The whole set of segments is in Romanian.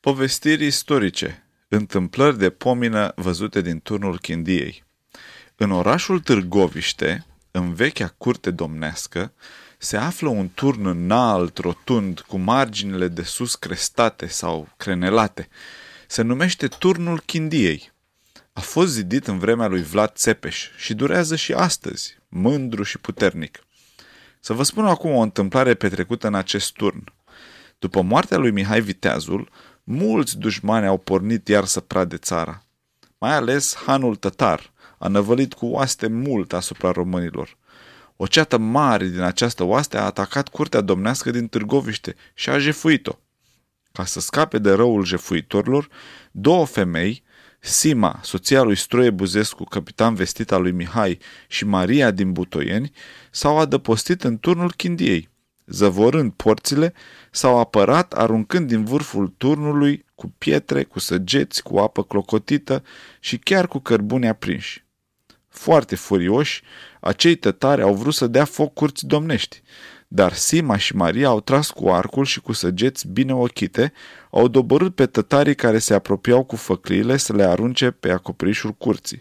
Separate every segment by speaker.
Speaker 1: Povestiri istorice, întâmplări de pomină văzute din turnul Chindiei. În orașul Târgoviște, în vechea curte domnească, se află un turn înalt, rotund, cu marginile de sus crestate sau crenelate. Se numește turnul Chindiei. A fost zidit în vremea lui Vlad Țepeș și durează și astăzi, mândru și puternic. Să vă spun acum o întâmplare petrecută în acest turn. După moartea lui Mihai Viteazul, mulți dușmani au pornit iar să prade țara. Mai ales hanul tătar a năvălit cu oaste mult asupra românilor. O ceată mare din această oaste a atacat curtea domnească din Târgoviște și a jefuit-o. Ca să scape de răul jefuitorilor, două femei, Sima, soția lui Stroie Buzescu, capitan vestit al lui Mihai, și Maria din Butoieni, s-au adăpostit în turnul Chindiei. Zăvorând porțile, s-au apărat aruncând din vârful turnului cu pietre, cu săgeți, cu apă clocotită și chiar cu cărbuni aprinși. Foarte furioși, acei tătari au vrut să dea foc curții domnești, dar Sima și Maria au tras cu arcul și cu săgeți bine ochite, au doborât pe tătarii care se apropiau cu făcliile să le arunce pe acoperișul curții.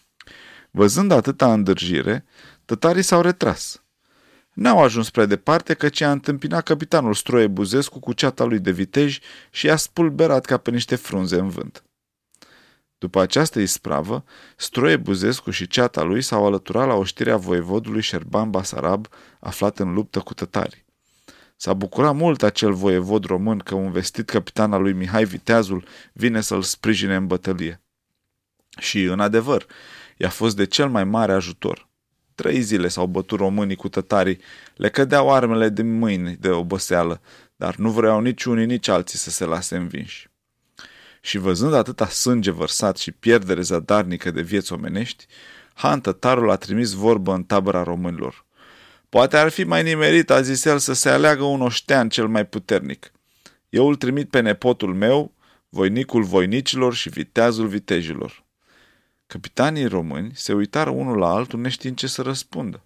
Speaker 1: Văzând atâta îndârjire, tătarii s-au retras. N-au ajuns prea departe căci a întâmpinat capitanul Stroie Buzescu cu ceata lui de viteji și i-a spulberat ca pe niște frunze în vânt. După această ispravă, Stroie Buzescu și ceata lui s-au alăturat la oștirea voievodului Șerban Basarab, aflat în luptă cu tătarii. S-a bucurat mult acel voievod român că un vestit capitan al lui Mihai Viteazul vine să-l sprijine în bătălie. Și, în adevăr, i-a fost de cel mai mare ajutor. 3 zile s-au bătut românii cu tătarii, le cădeau armele din mâini de oboseală, dar nu vreau nici unii, nici alții să se lase învinși. Și văzând atâta sânge vărsat și pierdere zadarnică de vieți omenești, Han tătarul a trimis vorbă în tabăra românilor. Poate ar fi mai nimerit, a zis el, să se aleagă un oștean cel mai puternic. Eu îl trimit pe nepotul meu, voinicul voinicilor și viteazul vitejilor. Capitanii români se uitară unul la altul neștiind ce să răspundă.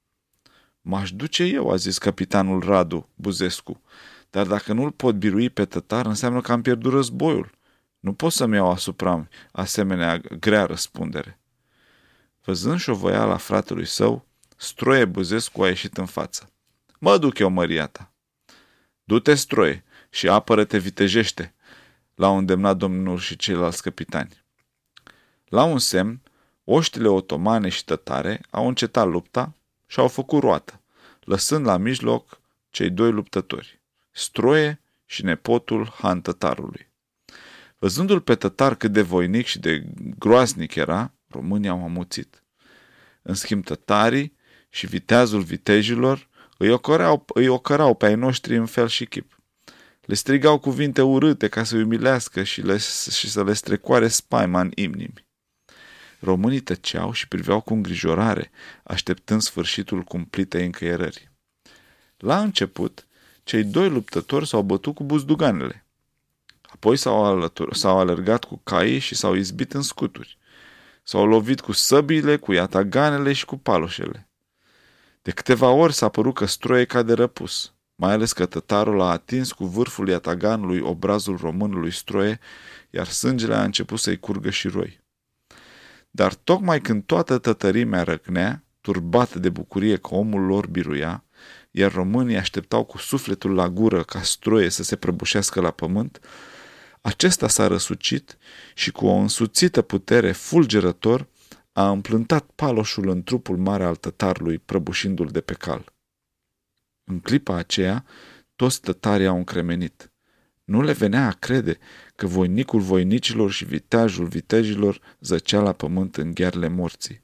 Speaker 1: M-aș duce eu, a zis capitanul Radu Buzescu, dar dacă nu-l pot birui pe tătar, înseamnă că am pierdut războiul. Nu pot să-mi iau asupra asemenea grea răspundere. Văzând șovăiala fratelui său, Stroie Buzescu a ieșit în față. Mă duc eu, măria ta. Du-te, Stroie, și apără-te vitejește, l-au îndemnat domnul și ceilalți capitani. La un semn, oștile otomane și tătare au încetat lupta și au făcut roată, lăsând la mijloc cei 2 luptători, Stroie și nepotul Han tătarului. Văzându-l pe tătar cât de voinic și de groaznic era, românii au amuțit. În schimb, tătarii și viteazul vitejilor îi ocărau pe ai noștri în fel și chip. Le strigau cuvinte urâte ca să-i umilească și să le strecoare spaima în inimii. Românii tăceau și priveau cu îngrijorare, așteptând sfârșitul cumplitei încăierări. La început, cei 2 luptători s-au bătut cu buzduganele. Apoi s-au alergat cu caii și s-au izbit în scuturi. S-au lovit cu săbiile, cu iataganele și cu paloșele. De câteva ori s-a părut că Stroie cade răpus, mai ales că tătarul a atins cu vârful iataganului obrazul românului Stroie, iar sângele a început să-i curgă și roi. Dar tocmai când toată tătărimea răcnea, turbată de bucurie că omul lor biruia, iar românii așteptau cu sufletul la gură ca Stroie să se prăbușească la pământ, acesta s-a răsucit și cu o însuțită putere fulgerător a împlântat paloșul în trupul mare al tătarului, prăbușindu-l de pe cal. În clipa aceea, toți tătarii au încremenit. Nu le venea a crede că voinicul voinicilor și viteajul vitejilor zăcea la pământ în ghearele morții.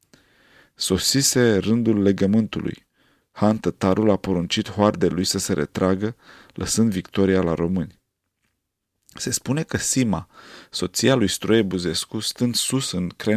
Speaker 1: Sosise rândul legământului. Han tătarul a poruncit hoardei lui să se retragă, lăsând victoria la români. Se spune că Sima, soția lui Stroie Buzescu, stând sus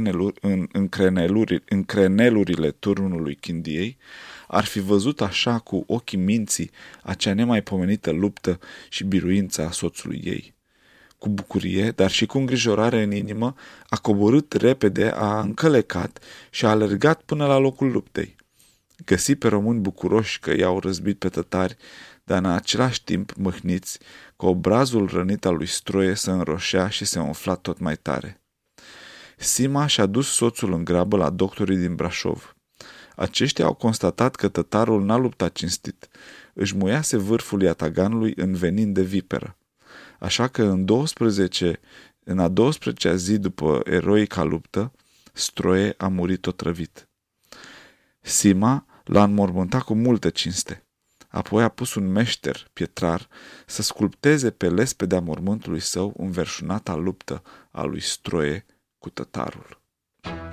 Speaker 1: în crenelurile turnului Chindiei, ar fi văzut așa cu ochii minții acea nemaipomenită luptă și biruința a soțului ei. Cu bucurie, dar și cu îngrijorare în inimă, a coborât repede, a încălecat și a alergat până la locul luptei. Găsi pe români bucuroși că i-au răzbit pe tătari, dar în același timp mâhniți, că obrazul rănit al lui Stroie se înroșea și se umfla tot mai tare. Sima și-a dus soțul în grabă la doctorii din Brașov. Aceștia au constatat că tătarul n-a luptat cinstit. Își muiase vârful iataganului în venin de viperă. Așa că în a 12-a zi după eroica luptă, Stroie a murit otrăvit. Sima l-a înmormântat cu multă cinste. Apoi a pus un meșter, pietrar, să sculpteze pe lespedea mormântului său înverșunata luptă a lui Stroie cu tătarul.